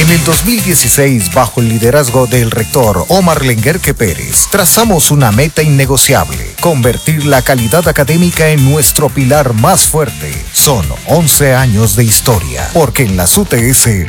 En el 2016, bajo el liderazgo del rector Omar Lenguerque Pérez, trazamos una meta innegociable: convertir la calidad académica en nuestro pilar más fuerte. Son 11 años de historia, porque en las UTS